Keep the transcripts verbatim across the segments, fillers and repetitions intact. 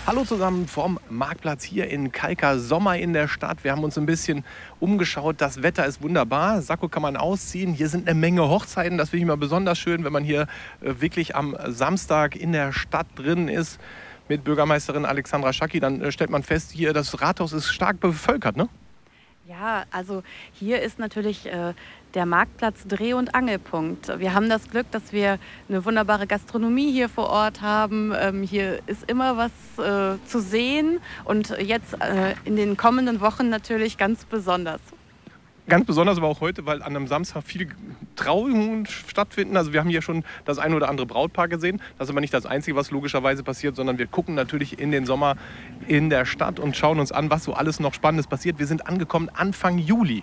Hallo zusammen vom Marktplatz hier in Kalkar, Sommer in der Stadt. Wir haben uns ein bisschen umgeschaut. Das Wetter ist wunderbar. Sakko kann man ausziehen. Hier sind eine Menge Hochzeiten. Das finde ich immer besonders schön, wenn man hier äh, wirklich am Samstag in der Stadt drin ist mit Bürgermeisterin Alexandra Schacki. Dann äh, stellt man fest, hier das Rathaus ist stark bevölkert, ne? Ja, also hier ist natürlich äh, der Marktplatz Dreh- und Angelpunkt. Wir haben das Glück, dass wir eine wunderbare Gastronomie hier vor Ort haben. Ähm, hier ist immer was äh, zu sehen und jetzt äh, in den kommenden Wochen natürlich ganz besonders. Ganz besonders aber auch heute, weil an einem Samstag viele Trauungen stattfinden. Also wir haben hier schon das ein oder andere Brautpaar gesehen. Das ist aber nicht das Einzige, was logischerweise passiert, sondern wir gucken natürlich in den Sommer in der Stadt und schauen uns an, was so alles noch Spannendes passiert. Wir sind angekommen Anfang Juli.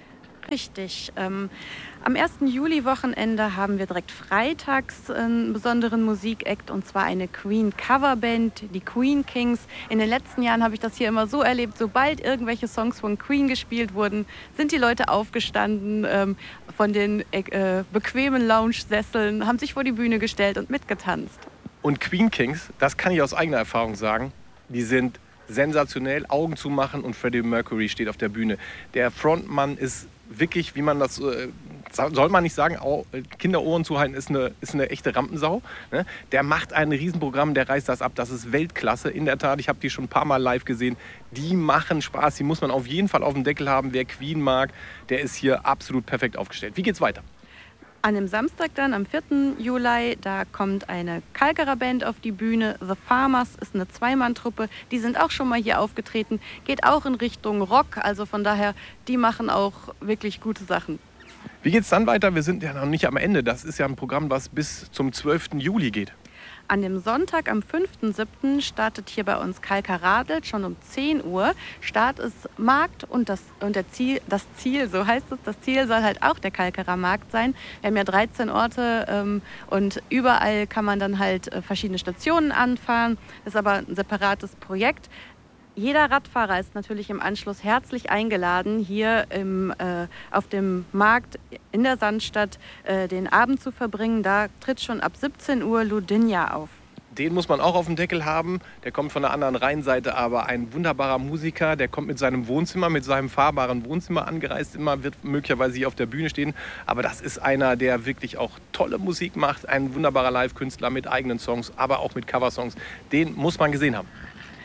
Richtig. Ähm, am ersten Juli-Wochenende haben wir direkt freitags einen besonderen Musikakt, und zwar eine Queen-Coverband, die Queen Kings. In den letzten Jahren habe ich das hier immer so erlebt, sobald irgendwelche Songs von Queen gespielt wurden, sind die Leute aufgestanden ähm, von den äh, bequemen Lounge-Sesseln, haben sich vor die Bühne gestellt und mitgetanzt. Und Queen Kings, das kann ich aus eigener Erfahrung sagen, die sind sensationell, Augen zu machen und Freddie Mercury steht auf der Bühne. Der Frontmann ist wirklich, wie man das, äh, soll man nicht sagen, auch, äh, Kinderohren zuhalten, ist eine, ist eine echte Rampensau. Ne? Der macht ein Riesenprogramm, der reißt das ab, das ist Weltklasse. In der Tat, ich habe die schon ein paar Mal live gesehen, die machen Spaß, die muss man auf jeden Fall auf dem Deckel haben. Wer Queen mag, der ist hier absolut perfekt aufgestellt. Wie geht's weiter? An dem Samstag dann, am vierten Juli, da kommt eine Kalkarer Band auf die Bühne. The Farmers ist eine Zweimann-Truppe. Die sind auch schon mal hier aufgetreten. Geht auch in Richtung Rock. Also von daher, die machen auch wirklich gute Sachen. Wie geht's dann weiter? Wir sind ja noch nicht am Ende. Das ist ja ein Programm, was bis zum zwölften Juli geht. An dem Sonntag, am fünften siebten startet hier bei uns Kalkar Radelt schon um zehn Uhr. Start ist Markt und, das, und der Ziel, das Ziel, so heißt es, das Ziel soll halt auch der Kalkarer Markt sein. Wir haben ja dreizehn Orte ähm, und überall kann man dann halt äh, verschiedene Stationen anfahren. Das ist aber ein separates Projekt. Jeder Radfahrer ist natürlich im Anschluss herzlich eingeladen, hier im, äh, auf dem Markt in der Sandstadt äh, den Abend zu verbringen. Da tritt schon ab siebzehn Uhr Ludinja auf. Den muss man auch auf dem Deckel haben. Der kommt von der anderen Rheinseite, aber ein wunderbarer Musiker. Der kommt mit seinem Wohnzimmer, mit seinem fahrbaren Wohnzimmer angereist. Immer wird möglicherweise hier auf der Bühne stehen. Aber das ist einer, der wirklich auch tolle Musik macht. Ein wunderbarer Live-Künstler mit eigenen Songs, aber auch mit Coversongs. Den muss man gesehen haben.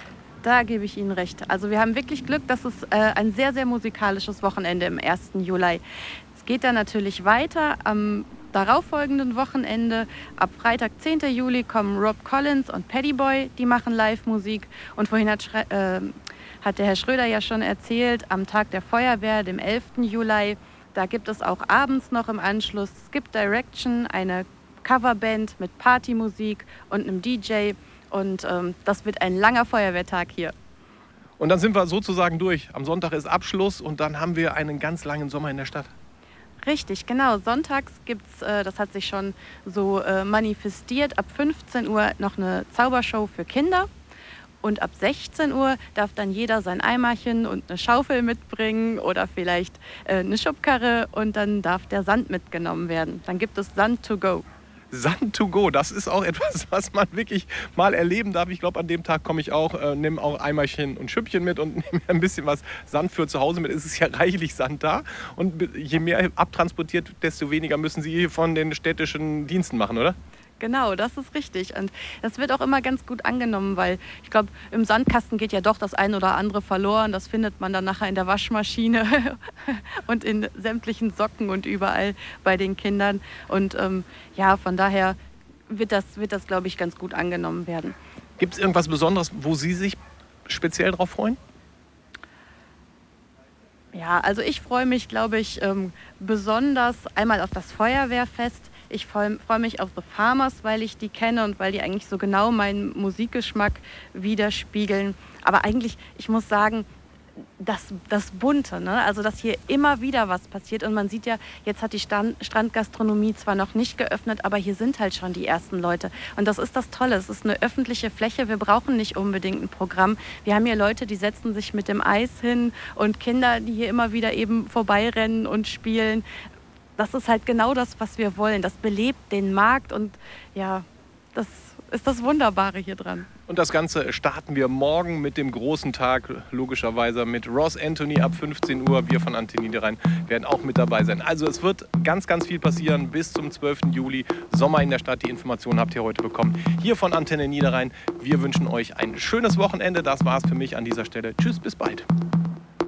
Da gebe ich Ihnen recht. Also wir haben wirklich Glück, dass es äh, ein sehr, sehr musikalisches Wochenende im ersten Juli. Es geht dann natürlich weiter. Am darauffolgenden Wochenende, ab Freitag, zehnten Juli, kommen Rob Collins und Paddy Boy. Die machen Live-Musik. Und vorhin hat, Schre äh, hat der Herr Schröder ja schon erzählt, am Tag der Feuerwehr, dem elften Juli, da gibt es auch abends noch im Anschluss Skip Direction, eine Coverband mit Partymusik und einem D J. Und ähm, das wird ein langer Feuerwehrtag hier. Und dann sind wir sozusagen durch. Am Sonntag ist Abschluss und dann haben wir einen ganz langen Sommer in der Stadt. Richtig, genau. Sonntags gibt es, äh, das hat sich schon so äh, manifestiert, ab fünfzehn Uhr noch eine Zaubershow für Kinder. Und ab sechzehn Uhr darf dann jeder sein Eimerchen und eine Schaufel mitbringen oder vielleicht äh, eine Schubkarre und dann darf der Sand mitgenommen werden. Dann gibt es Sand to go. Sand to go, das ist auch etwas, was man wirklich mal erleben darf. Ich glaube, an dem Tag komme ich auch, äh, nehme auch Eimerchen und Schüppchen mit und nehme ein bisschen was Sand für zu Hause mit. Es ist ja reichlich Sand da und je mehr abtransportiert, desto weniger müssen Sie hier von den städtischen Diensten machen, oder? Genau, das ist richtig. Und das wird auch immer ganz gut angenommen, weil ich glaube, im Sandkasten geht ja doch das ein oder andere verloren. Das findet man dann nachher in der Waschmaschine und in sämtlichen Socken und überall bei den Kindern. Und ähm, ja, von daher wird das, wird das, glaube ich, ganz gut angenommen werden. Gibt es irgendwas Besonderes, wo Sie sich speziell drauf freuen? Ja, also ich freue mich, glaube ich, ähm, besonders einmal auf das Feuerwehrfest. Ich freue freu mich auf The Farmers, weil ich die kenne und weil die eigentlich so genau meinen Musikgeschmack widerspiegeln. Aber eigentlich, ich muss sagen, das, das Bunte, ne? Also dass hier immer wieder was passiert. Und man sieht ja, jetzt hat die Stand, Strandgastronomie zwar noch nicht geöffnet, aber hier sind halt schon die ersten Leute. Und das ist das Tolle, es ist eine öffentliche Fläche, wir brauchen nicht unbedingt ein Programm. Wir haben hier Leute, die setzen sich mit dem Eis hin und Kinder, die hier immer wieder eben vorbeirennen und spielen. Das ist halt genau das, was wir wollen. Das belebt den Markt und ja, das ist das Wunderbare hier dran. Und das Ganze starten wir morgen mit dem großen Tag, logischerweise mit Ross Anthony ab fünfzehn Uhr. Wir von Antenne Niederrhein werden auch mit dabei sein. Also es wird ganz, ganz viel passieren bis zum zwölften Juli. Sommer in der Stadt. Die Informationen habt ihr heute bekommen. Hier von Antenne Niederrhein. Wir wünschen euch ein schönes Wochenende. Das war's für mich an dieser Stelle. Tschüss, bis bald.